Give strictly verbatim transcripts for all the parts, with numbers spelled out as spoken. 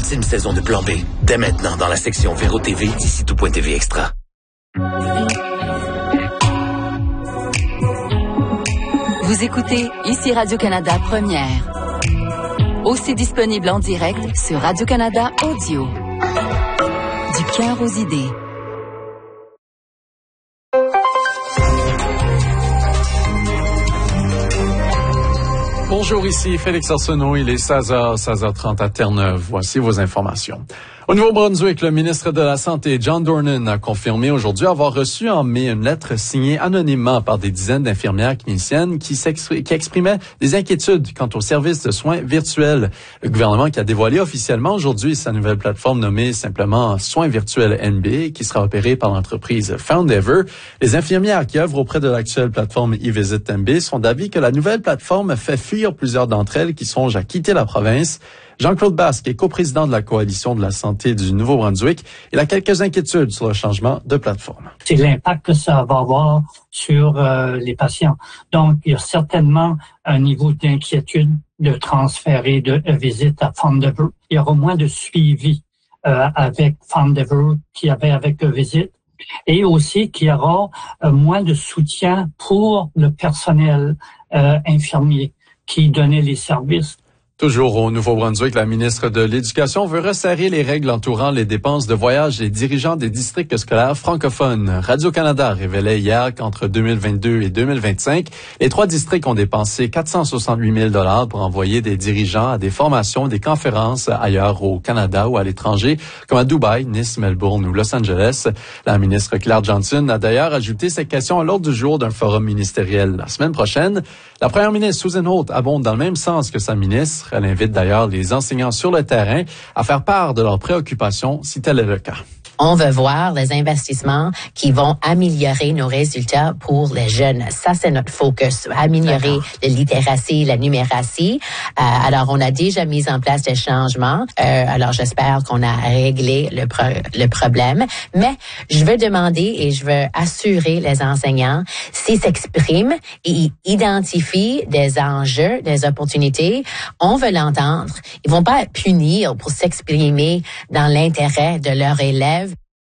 l'ultime saison de Plan B. Dès maintenant dans la section Véro T V d'ici tout point T V Extra. Vous écoutez ici Radio-Canada Première. Aussi disponible en direct sur Radio-Canada Audio. Du cœur aux idées. Bonjour, ici Félix Arsenault, il est seize heures, seize heures trente à Terre-Neuve. Voici vos informations. Au Nouveau-Brunswick, le ministre de la Santé, John Dornan, a confirmé aujourd'hui avoir reçu en mai une lettre signée anonymement par des dizaines d'infirmières cliniciennes qui, qui exprimaient des inquiétudes quant au service de soins virtuels. Le gouvernement qui a dévoilé officiellement aujourd'hui sa nouvelle plateforme nommée simplement Soins virtuels N B, qui sera opérée par l'entreprise Foundever. Les infirmières qui œuvrent auprès de l'actuelle plateforme eVisit N B sont d'avis que la nouvelle plateforme fait fuir plusieurs d'entre elles qui songent à quitter la province. Jean-Claude Basque est coprésident de la Coalition de la santé du Nouveau-Brunswick. Il a quelques inquiétudes sur le changement de plateforme. C'est l'impact que ça va avoir sur euh, les patients. Donc, il y a certainement un niveau d'inquiétude de transférer de visite à Foundever. Il y aura moins de suivi euh, avec Foundever qu'il y avait avec Visit. Et aussi qu'il y aura euh, moins de soutien pour le personnel euh, infirmier qui donnait les services. Toujours au Nouveau-Brunswick, la ministre de l'Éducation veut resserrer les règles entourant les dépenses de voyage des dirigeants des districts scolaires francophones. Radio-Canada révélait hier qu'entre deux mille vingt-deux et deux mille vingt-cinq, les trois districts ont dépensé quatre cent soixante-huit mille dollars pour envoyer des dirigeants à des formations, des conférences ailleurs au Canada ou à l'étranger, comme à Dubaï, Nice, Melbourne ou Los Angeles. La ministre Claire Johnson a d'ailleurs ajouté cette question à l'ordre du jour d'un forum ministériel la semaine prochaine. La première ministre Susan Holt abonde dans le même sens que sa ministre. Elle invite d'ailleurs les enseignants sur le terrain à faire part de leurs préoccupations si tel est le cas. On veut voir les investissements qui vont améliorer nos résultats pour les jeunes. Ça, c'est notre focus. Améliorer D'accord. la littératie, la numératie. Euh, alors, on a déjà mis en place des changements. Euh, alors, j'espère qu'on a réglé le, pro- le problème. Mais je veux demander et je veux assurer les enseignants, s'ils s'expriment et identifient des enjeux, des opportunités, on veut l'entendre. Ils vont pas punir pour s'exprimer dans l'intérêt de leurs élèves.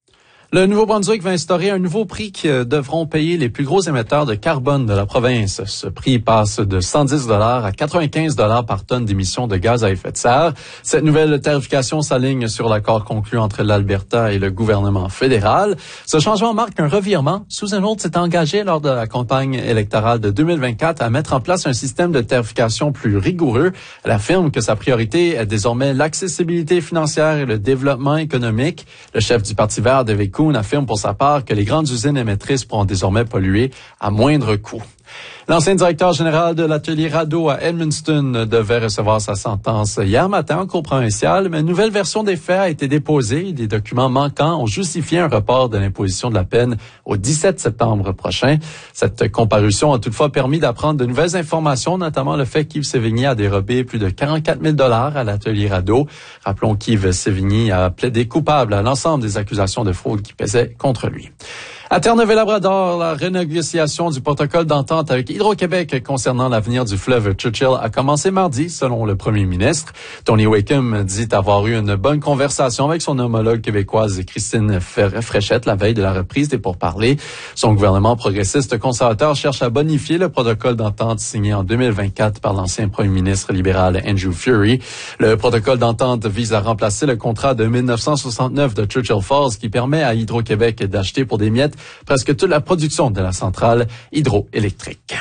Le Nouveau-Brunswick va instaurer un nouveau prix que devront payer les plus gros émetteurs de carbone de la province. Ce prix passe de cent dix dollars à quatre-vingt-quinze dollars par tonne d'émissions de gaz à effet de serre. Cette nouvelle tarification s'aligne sur l'accord conclu entre l'Alberta et le gouvernement fédéral. Ce changement marque un revirement. Susan Holt s'est engagée lors de la campagne électorale de deux mille vingt-quatre à mettre en place un système de tarification plus rigoureux. Elle affirme que sa priorité est désormais l'accessibilité financière et le développement économique. Le chef du Parti vert, David Kuhn, affirme pour sa part que les grandes usines émettrices pourront désormais polluer à moindre coût. L'ancien directeur général de l'atelier Rado à Edmundston devait recevoir sa sentence hier matin en cour provinciale, mais une nouvelle version des faits a été déposée. Des documents manquants ont justifié un report de l'imposition de la peine au dix-sept septembre prochain. Cette comparution a toutefois permis d'apprendre de nouvelles informations, notamment le fait qu'Yves Sévigny a dérobé plus de quarante-quatre mille dollars à l'atelier Rado. Rappelons qu'Yves Sévigny a plaidé coupable à l'ensemble des accusations de fraude qui pesaient contre lui. À Terre-Neuve-et-Labrador, la renégociation du protocole d'entente avec Hydro-Québec concernant l'avenir du fleuve Churchill a commencé mardi, selon le premier ministre. Tony Wakeham dit avoir eu une bonne conversation avec son homologue québécoise Christine Fréchette la veille de la reprise des pourparlers. Son gouvernement progressiste conservateur cherche à bonifier le protocole d'entente signé en deux mille vingt-quatre par l'ancien premier ministre libéral Andrew Furey. Le protocole d'entente vise à remplacer le contrat de mille neuf cent soixante-neuf de Churchill Falls qui permet à Hydro-Québec d'acheter pour des miettes presque toute la production de la centrale hydroélectrique.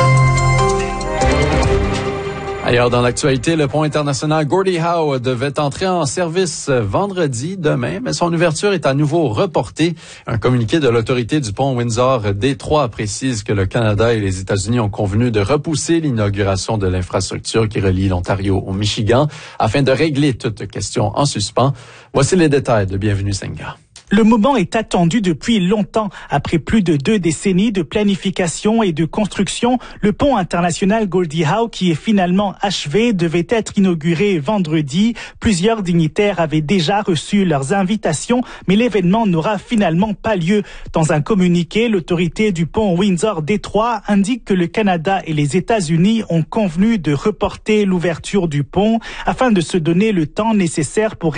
Ailleurs dans l'actualité, le pont international Gordie Howe devait entrer en service vendredi, demain, mais son ouverture est à nouveau reportée. Un communiqué de l'autorité du pont Windsor D trois précise que le Canada et les États-Unis ont convenu de repousser l'inauguration de l'infrastructure qui relie l'Ontario au Michigan afin de régler toute question en suspens. Voici les détails de Bienvenue Senga. Le moment est attendu depuis longtemps. Après plus de deux décennies de planification et de construction, le pont international Gordie Howe, qui est finalement achevé, devait être inauguré vendredi. Plusieurs dignitaires avaient déjà reçu leurs invitations, mais l'événement n'aura finalement pas lieu. Dans un communiqué, l'autorité du pont Windsor D trois indique que le Canada et les États-Unis ont convenu de reporter l'ouverture du pont afin de se donner le temps nécessaire pour